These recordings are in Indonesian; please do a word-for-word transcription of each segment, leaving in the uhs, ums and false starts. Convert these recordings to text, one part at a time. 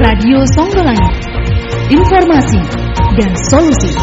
Radio Songgolangit. Informasi dan solusi.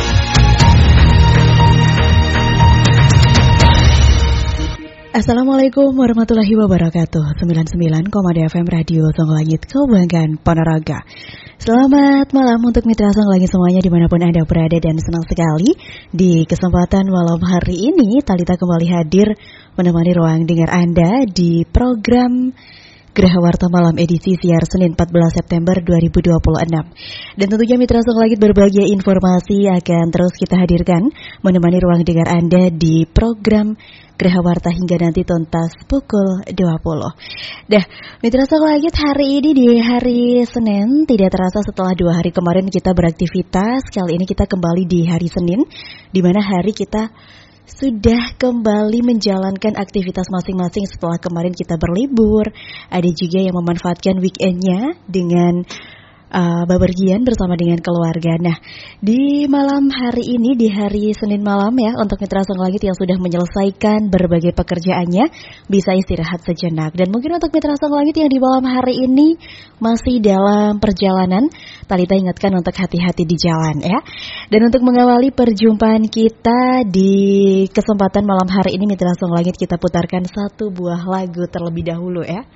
Assalamualaikum warahmatullahi wabarakatuh. sembilan puluh sembilan koma dua F M Radio Songgolangit, Kebanggaan Ponorogo. Selamat malam untuk mitra Songgolangit semuanya dimanapun Anda berada, dan senang sekali di kesempatan malam hari ini Talita kembali hadir menemani ruang dengar Anda di program Geraha Warta Malam edisi siar Senin empat belas September dua ribu dua puluh enam. Dan tentunya mitra Songgolangit berbagai informasi akan terus kita hadirkan menemani ruang dengar Anda di program Geraha Warta hingga nanti tuntas pukul dua puluh. Dah, mitra Songgolangit, hari ini di hari Senin, tidak terasa setelah dua hari kemarin kita beraktivitas, kali ini kita kembali di hari Senin, di mana hari kita sudah kembali menjalankan aktivitas masing-masing setelah kemarin kita berlibur. Ada juga yang memanfaatkan weekendnya dengan Uh, bepergian bersama dengan keluarga. Nah, di malam hari ini, di hari Senin malam ya, untuk mitra Songgolangit yang sudah menyelesaikan berbagai pekerjaannya, bisa istirahat sejenak. Dan mungkin untuk mitra Songgolangit yang di malam hari ini masih dalam perjalanan, Talita ingatkan untuk hati-hati di jalan ya. Dan untuk mengawali perjumpaan kita di kesempatan malam hari ini, mitra Songgolangit, kita putarkan satu buah lagu terlebih dahulu ya.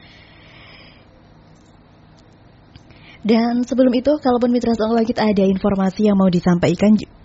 Dan sebelum itu, kalaupun mitra Songgolangit ada informasi yang mau disampaikan,